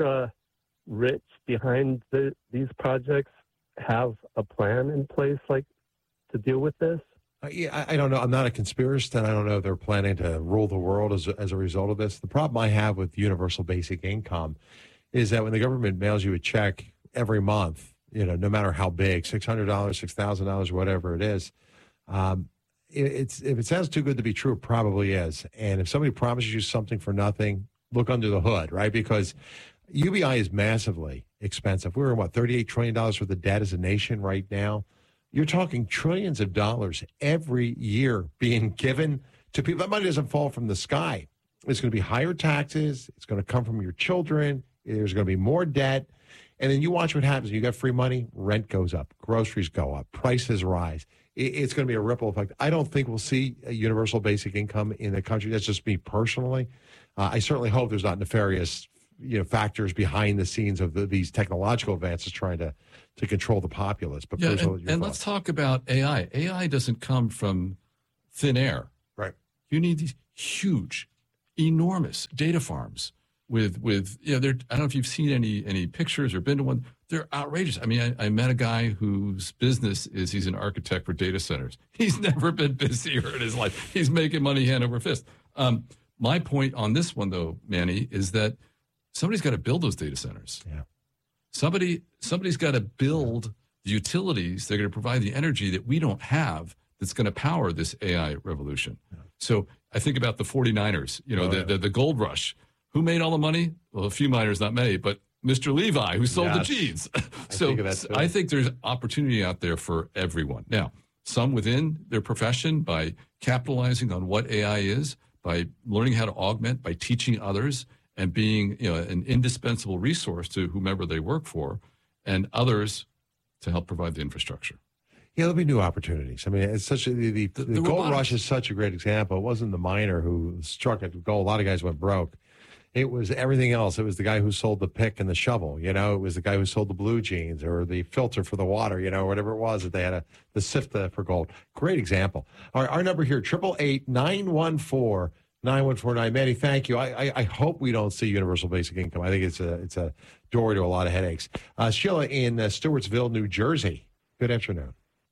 ultra-rich behind the, these projects have a plan in place, like, to deal with this? Uh, yeah, I, I don't know. I'm not a conspiracist, and I don't know if they're planning to rule the world as a, as a result of this. The problem I have with universal basic income is that when the government mails you a check every month, you know, no matter how big, six hundred dollars, six thousand dollars, whatever it is, um, it, it's if it sounds too good to be true, it probably is. And if somebody promises you something for nothing, look under the hood, right? Because U B I is massively expensive. We're in, what, thirty-eight trillion dollars worth of debt as a nation right now. You're talking trillions of dollars every year being given to people. That money doesn't fall from the sky. It's going to be higher taxes. It's going to come from your children. There's going to be more debt. And then you watch what happens. You got free money, rent goes up, groceries go up, prices rise. It's going to be a ripple effect. I don't think we'll see a universal basic income in the country. That's just me personally. Uh, I certainly hope there's not nefarious, you know, factors behind the scenes of the, these technological advances trying to, to control the populace. But yeah, personally, and, and let's talk about A I. A I doesn't come from thin air. Right. You need these huge, enormous data farms. With, with you know, they're, I don't know if you've seen any any pictures or been to one. They're outrageous. I mean, I, I met a guy whose business is he's an architect for data centers. He's never been busier in his life. He's making money hand over fist. Um, my point on this one, though, Manny, is that somebody's got to build those data centers. Yeah. Somebody, somebody's got to build the utilities. They're going to provide the energy that we don't have that's going to power this A I revolution. Yeah. So I think about the forty-niners, you know, oh, the, yeah. the the gold rush. Who made all the money? Well, a few miners, not many, but Mister Levi, who sold yes. the jeans. So I think, I think there's opportunity out there for everyone. Now, some within their profession by capitalizing on what A I is, by learning how to augment, by teaching others, and being, you know, an indispensable resource to whomever they work for, and others to help provide the infrastructure. Yeah, there'll be new opportunities. I mean, it's such a, the, the, the, the gold robotics. rush is such a great example. It wasn't the miner who struck it gold. A lot of guys went broke. It was everything else. It was the guy who sold the pick and the shovel. You know, it was the guy who sold the blue jeans or the filter for the water, you know, whatever it was that they had a, the sift for gold. Great example. Our, our number here, eight eight eight, nine one four, nine one four nine. Manny, thank you. I, I, I hope we don't see universal basic income. I think it's a, it's a door to a lot of headaches. Uh, Sheila in uh, Stewartsville, New Jersey. Good afternoon.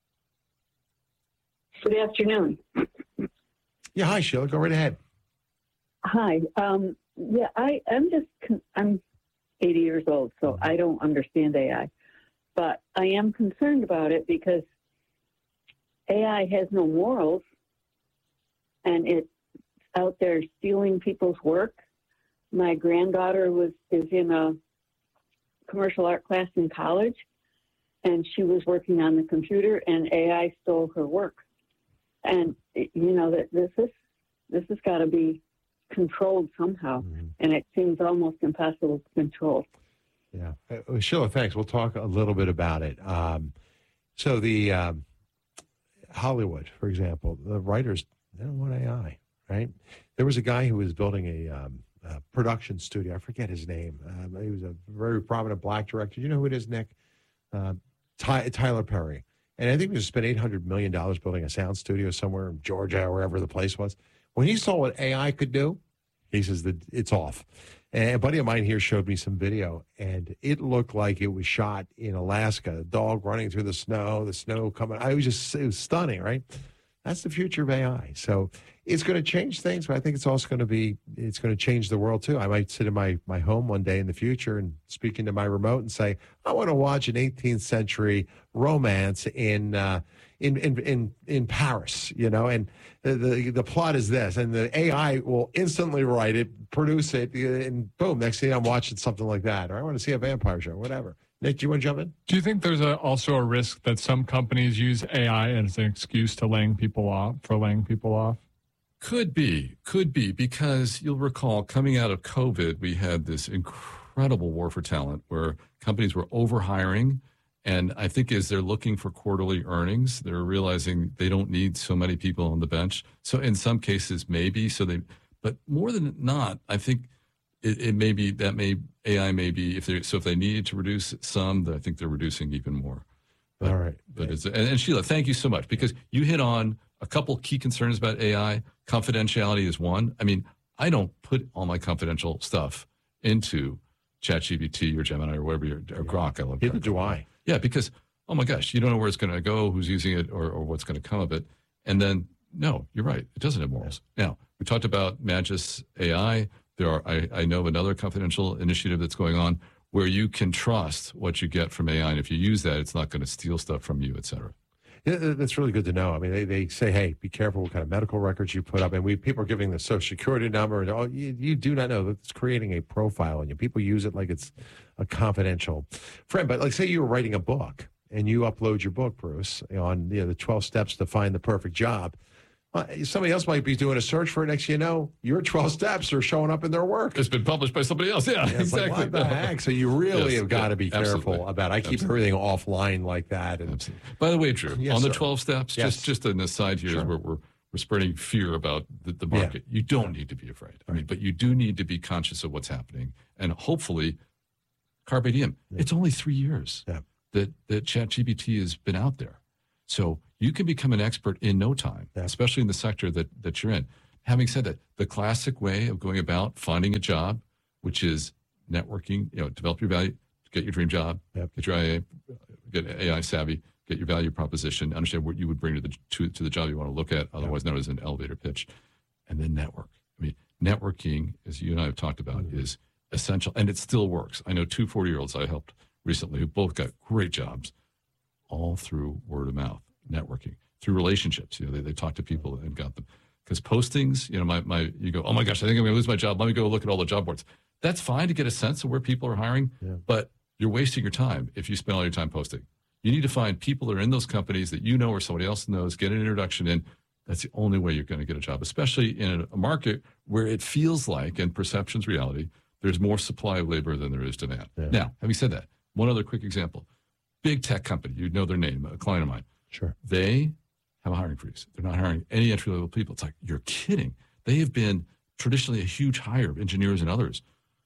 Good afternoon. Yeah, hi, Sheila. Go right ahead. Hi. Um, Yeah, I, I'm just, I'm eighty years old, so I don't understand A I. But I am concerned about it because A I has no morals, and it's out there stealing people's work. My granddaughter was is in a commercial art class in college, and she was working on the computer, and A I stole her work. And, you know, that this is this has got to be controlled somehow, mm-hmm. and it seems almost impossible to control. Yeah. Uh, Sheila, thanks. We'll talk a little bit about it. Um, so the um, Hollywood, for example, the writers, they don't want A I, right? There was a guy who was building a, um, a production studio. I forget his name. Um, he was a very prominent black director. You know who it is, Nick? Uh, Ty- Tyler Perry. And I think he spent eight hundred million dollars building a sound studio somewhere in Georgia or wherever the place was. When he saw what A I could do, he says that it's off. And a buddy of mine here showed me some video, and it looked like it was shot in Alaska. A dog running through the snow, the snow coming. I was just, it was stunning, right? That's the future of A I. So it's going to change things, but I think it's also going to be, it's going to change the world too. I might sit in my, my home one day in the future and speak into my remote and say, I want to watch an eighteenth century romance in, uh, in, in, in, in Paris, you know, and the, the, the plot is this, and the A I will instantly write it, produce it, and boom, next thing I'm watching something like that, or I want to see a vampire show, whatever. Nick, do you want to jump in? Do you think there's a, also a risk that some companies use A I as an excuse to laying people off, for laying people off? Could be, could be, because you'll recall coming out of COVID, we had this incredible war for talent where companies were overhiring. And I think as they're looking for quarterly earnings, they're realizing they don't need so many people on the bench. So in some cases, maybe. So they, but more than not, I think it, it may be that may A I may be if they so if they needed to reduce some, I think they're reducing even more. But, All right. But it's, and, and Sheila, thank you so much, because you hit on a couple key concerns about A I. Confidentiality is one. I mean, I don't put all my confidential stuff into ChatGPT or Gemini or whatever your or Grok. I love Neither do I. Yeah, because, oh my gosh, you don't know where it's going to go, who's using it, or, or what's going to come of it. And then, no, you're right. It doesn't have morals. Now, we talked about Magis A I. There are, I, I know of another confidential initiative that's going on where you can trust what you get from A I. And if you use that, it's not going to steal stuff from you, et cetera. Yeah, that's really good to know. I mean, they, they say, hey, be careful what kind of medical records you put up. And we people are giving the social security number. And, oh, you, you do not know that it's creating a profile on you. People use it like it's a confidential friend. But like, say you were writing a book and you upload your book, Bruce, on you know, the twelve steps to find the perfect job. Well, somebody else might be doing a search for it. Next, you know, your twelve steps are showing up in their work. It's been published by somebody else. Yeah, yeah exactly. Like, what the heck? So you really yes, have got yeah, to be careful absolutely. about it. I keep Absolutely. everything offline like that. And absolutely. By the way, Drew, yes, on the sir. twelve steps, yes. just just an aside here, sure. is where we're we're spreading fear about the, the market. Yeah. You don't need to be afraid. I mean, but you do need to be conscious of what's happening, and hopefully, carpe diem. Yeah. It's only three years yeah. that that ChatGPT has been out there, so you can become an expert in no time, yeah. especially in the sector that, that you're in. Having said that, the classic way of going about finding a job, which is networking, you know, develop your value, get your dream job, yep. get your A I, get A I savvy, get your value proposition, understand what you would bring to the to, to the job you want to look at, otherwise yep. known as an elevator pitch, and then network. I mean, networking, as you and I have talked about, mm-hmm. is essential, and it still works. I know two forty-year-olds I helped recently who both got great jobs, all through word of mouth. Networking through relationships, you know, they, they talk to people and got them. Because postings, you know, my, my, you go, oh my gosh, I think I'm going to lose my job. Let me go look at all the job boards. That's fine to get a sense of where people are hiring, yeah. but you're wasting your time if you spend all your time posting. You need to find people that are in those companies that you know or somebody else knows, get an introduction in. That's the only way you're going to get a job, especially in a market where it feels like, and perception's reality, there's more supply of labor than there is demand. Yeah. Now, having said that, one other quick example. Big tech company, you know their name, a client of mine. Sure. They have a hiring freeze. They're not hiring any entry-level people. It's like, you're kidding. They have been traditionally a huge hire of engineers and others.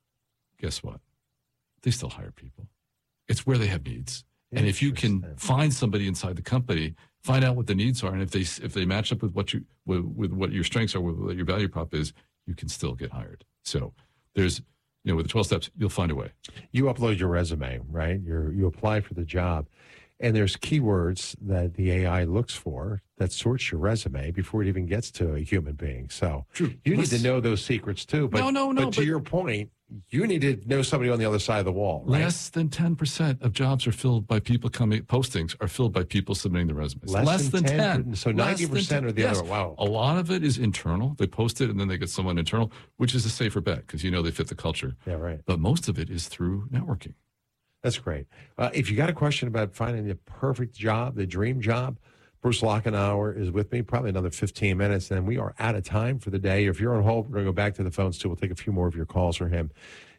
Guess what? They still hire people. It's where they have needs. And if you can find somebody inside the company, find out what the needs are, and if they if they match up with what you with, with what your strengths are, with what your value prop is, you can still get hired. So there's, you know, with the twelve steps, you'll find a way. You upload your resume, right? You you apply for the job. And there's keywords that the A I looks for that sorts your resume before it even gets to a human being. So True. you Let's, need to know those secrets too. But, no, no, no. But to but your point, you need to know somebody on the other side of the wall, right? Less than ten percent of jobs are filled by people coming, postings are filled by people submitting their resumes. Less, Less than, than ten. ten. So ninety percent are the yes. other. Wow. A lot of it is internal. They post it and then they get someone internal, which is a safer bet because you know they fit the culture. Yeah, right. But most of it is through networking. That's great. Uh, if you got a question about finding the perfect job, the dream job, Bruce Lochenauer is with me, probably another fifteen minutes, and we are out of time for the day. If you're on hold, we're going to go back to the phones, too. We'll take a few more of your calls for him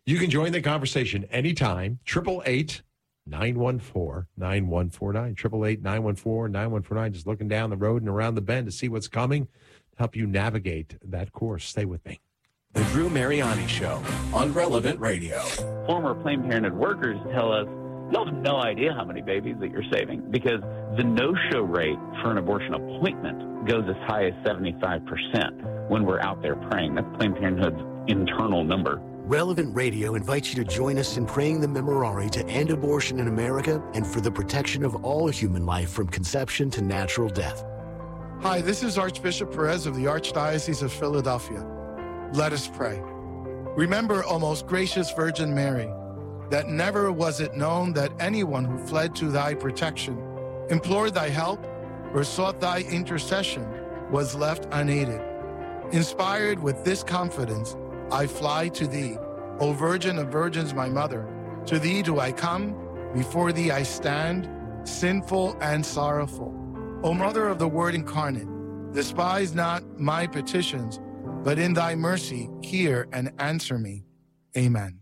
You can join the conversation anytime. Triple eight nine one four nine one four nine. Triple eight nine one four nine one four nine. Just looking down the road and around the bend to see what's coming. Help you navigate that course. Stay with me. The Drew Mariani Show on Relevant Radio. Former Planned Parenthood workers tell us, you have no idea how many babies that you're saving because the no-show rate for an abortion appointment goes as high as seventy-five percent when we're out there praying. That's Planned Parenthood's internal number. Relevant Radio invites you to join us in praying the Memorare to end abortion in America and for the protection of all human life from conception to natural death. Hi, this is Archbishop Perez of the Archdiocese of Philadelphia. Let us pray. Remember, O most gracious Virgin Mary, that never was it known that anyone who fled to thy protection, implored thy help, or sought thy intercession was left unaided. Inspired with this confidence, I fly to thee, O Virgin of Virgins, my mother. To thee do I come, before thee I stand, sinful and sorrowful. O Mother of the Word incarnate, despise not my petitions, but in thy mercy hear and answer me. Amen.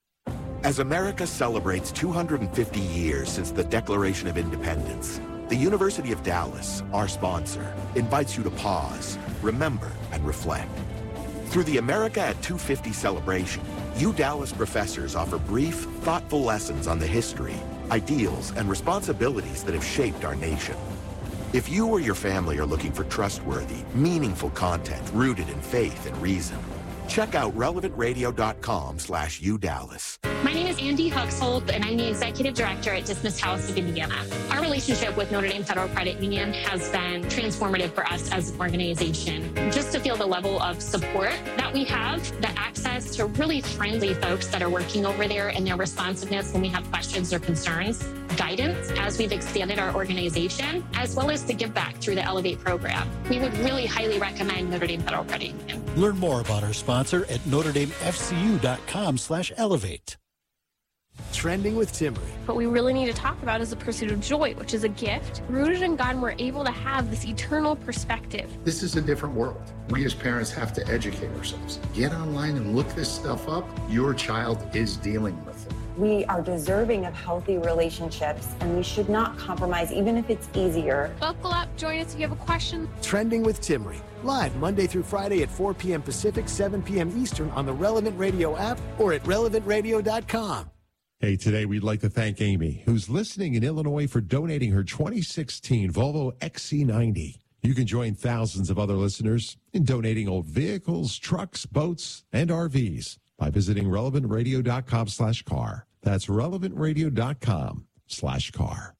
As America celebrates two hundred fifty years since the Declaration of Independence, the University of Dallas, our sponsor, invites you to pause, remember, and reflect. Through the America at two fifty celebration, U Dallas professors offer brief, thoughtful lessons on the history, ideals, and responsibilities that have shaped our nation. If you or your family are looking for trustworthy, meaningful content rooted in faith and reason, check out relevant radio dot com slash U Dallas. My name is Andy Huxhold, and I'm the Executive Director at Dismiss House of Indiana. Our relationship with Notre Dame Federal Credit Union has been transformative for us as an organization. Just to feel the level of support that we have, the access to really friendly folks that are working over there and their responsiveness when we have questions or concerns, guidance as we've expanded our organization, as well as the give back through the Elevate program. We would really highly recommend Notre Dame Federal Credit Union. Learn more about our sponsor at notre dame f c u dot com slash elevate. Trending with Timmery. What we really need to talk about is the pursuit of joy, which is a gift. Rooted in God, and we're able to have this eternal perspective. This is a different world. We as parents have to educate ourselves. Get online and look this stuff up. Your child is dealing with it. We are deserving of healthy relationships, and we should not compromise, even if it's easier. Buckle up. Join us if you have a question. Trending with Timmery. Live Monday through Friday at four p.m. Pacific, seven p.m. Eastern on the Relevant Radio app or at relevant radio dot com. Hey, today we'd like to thank Amy, who's listening in Illinois, for donating her twenty sixteen Volvo X C ninety. You can join thousands of other listeners in donating old vehicles, trucks, boats, and R Vs by visiting relevant radio dot com slash car. That's relevant radio dot com slash car.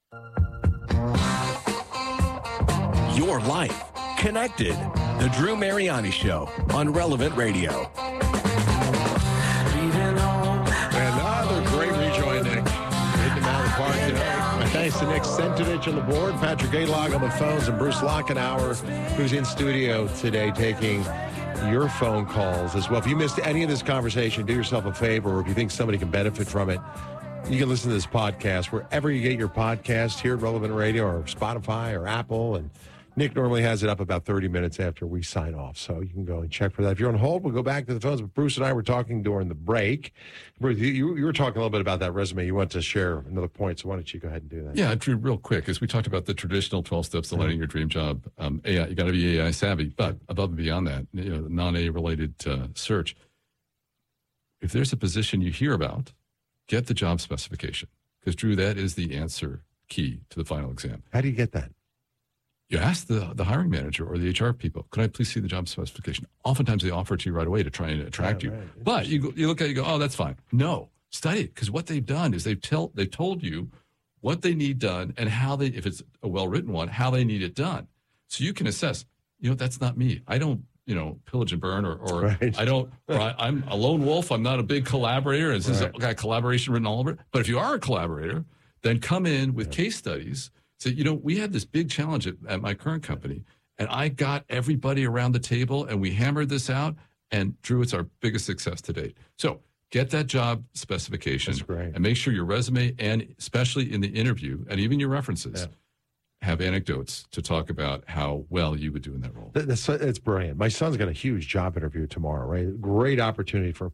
Your life connected. The Drew Mariani Show on Relevant Radio. Another great rejoin, Nick. Hitting him out of the park today. My thanks to Nick Sentinich on the board, Patrick Gaylog on the phones, and Bruce Lockenauer, who's in studio today taking your phone calls as well. If you missed any of this conversation, do yourself a favor, or if you think somebody can benefit from it, you can listen to this podcast wherever you get your podcast, here at Relevant Radio or Spotify or Apple. And Nick normally has it up about thirty minutes after we sign off, so you can go and check for that. If you're on hold, we'll go back to the phones. But Bruce and I were talking during the break. Bruce, you, you were talking a little bit about that resume. You want to share another point, so why don't you go ahead and do that? Yeah, Drew, real quick, as we talked about the traditional twelve steps to landing your dream job, um, A I, you got to be A I savvy, but above and beyond that, you know, non-A I related uh, search. If there's a position you hear about, get the job specification, because Drew, that is the answer key to the final exam. How do you get that? You ask the, the hiring manager or the H R people, could I please see the job specification? Oftentimes they offer it to you right away to try and attract Oh, you. right. But you, go, you look at it, you go, oh, that's fine. No, study it, because what they've done is they've, tell, they've told you what they need done and how they, if it's a well-written one, how they need it done. So you can assess, you know, that's not me. I don't, you know, pillage and burn, or, or Right. I don't, or I, I'm a lone wolf. I'm not a big collaborator. This is Right. got collaboration written all over it. But if you are a collaborator, then come in with case studies. So, you know, we had this big challenge at, at my current company, and I got everybody around the table, and we hammered this out, and Drew, it's our biggest success to date. So get that job specification. That's great. And make sure your resume, and especially in the interview, and even your references, Yeah. have anecdotes to talk about how well you would do in that role. That- That's, that's brilliant. My son's got a huge job interview tomorrow, right? Great opportunity for him.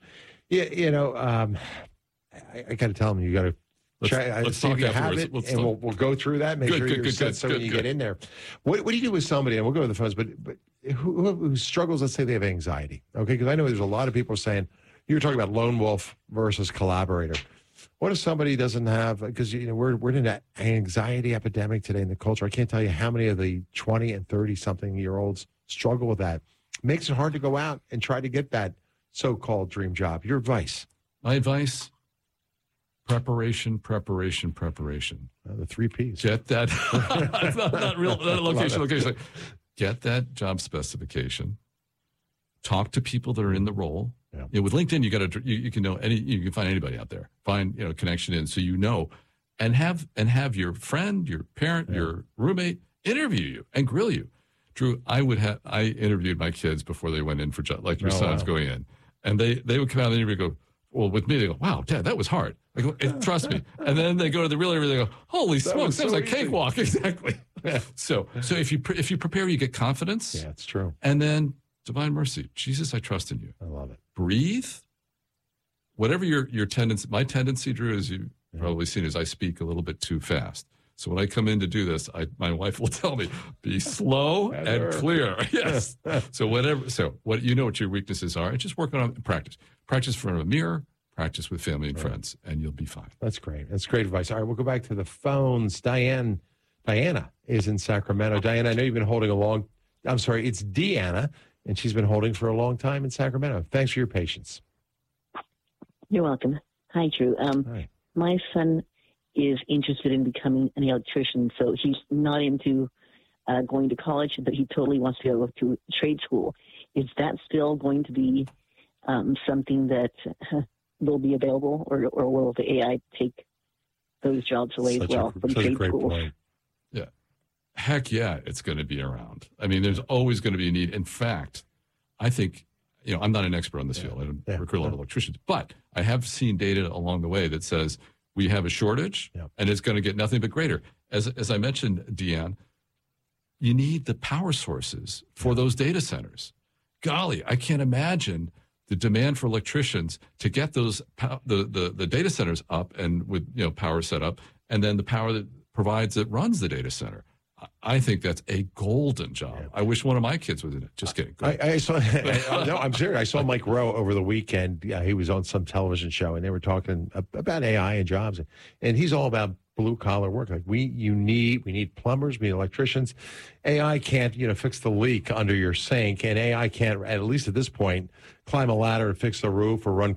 Yeah, you know, um, I, I got to tell them you got to try. Let's See if talk you have afterwards. it, Let's and talk. we'll, we'll go through that. Make Good, sure good, you're good, set good, so when good, you good. get in there. What, what do you do with somebody? And we'll go to the phones, but but who, who, who struggles? Let's say they have anxiety. Okay, because I know there's a lot of people saying you were talking about lone wolf versus collaborator. What if somebody doesn't have? Because you know we're we're in an anxiety epidemic today in the culture. I can't tell you how many of the twenty and thirty something year olds struggle with that. Makes it hard to go out and try to get that so-called dream job. Your advice? My advice: preparation, preparation, preparation. Uh, the three Ps. Get that. not, not real. Not location. Love it. Location. Get that job specification. Talk to people that are in the role. Yeah. You know, with LinkedIn, you got to you, you can know any you can find anybody out there. Find you know connection in so you know, and have and have your friend, your parent, yeah. your roommate interview you and grill you. Drew, I would have I interviewed my kids before they went in for job, like your oh, son's wow. going in, and they they would come out of the interview and go, well, with me they go, wow, Dad, that was hard. I go, trust me, and then they go to the real interview, they go, holy that smokes, was that was so a cakewalk, exactly. Yeah. So so if you pre- if you prepare, you get confidence. Yeah, it's true. And then divine mercy, Jesus, I trust in you. I love it. Breathe. Whatever your your tendency, my tendency, Drew, as you've yeah. probably seen, is I speak a little bit too fast. So when I come in to do this, I, my wife will tell me, be slow and clear. Yes. So whatever. So what you know what your weaknesses are, and just work on practice. Practice in front of a mirror. Practice with family and right. friends, and you'll be fine. That's great. That's great advice. All right, we'll go back to the phones. Diane, Diana is in Sacramento. Diane, I know you've been holding a long. I'm sorry, it's Deanna. And she's been holding for a long time in Sacramento. Thanks for your patience. You're welcome. Hi, Drew. Um, Hi. My son is interested in becoming an electrician, so he's not into uh, going to college, but he totally wants to go to trade school. Is that still going to be um, something that uh, will be available, or, or will the A I take those jobs away such as well a, from such trade a great schools? Point. Yeah. Heck yeah, it's going to be around. I mean, there's always going to be a need. In fact, I think, you know, I'm not an expert on this yeah. field. I don't yeah. recruit a lot of electricians, but I have seen data along the way that says we have a shortage yeah. and it's going to get nothing but greater. As as I mentioned, Deanne, you need the power sources for those data centers. Golly, I can't imagine the demand for electricians to get those the, the the data centers up and with you know power set up, and then the power that provides that runs the data center. I think that's a golden job. Yeah. I wish one of my kids was in it. Just kidding. I, I saw. I, no, I'm serious. I saw Mike Rowe over the weekend. Yeah, he was on some television show, and they were talking about A I and jobs, and he's all about blue collar work. Like we, you need, we need plumbers, we need electricians. A I can't, you know, fix the leak under your sink, and A I can't, at least at this point, climb a ladder and fix the roof or run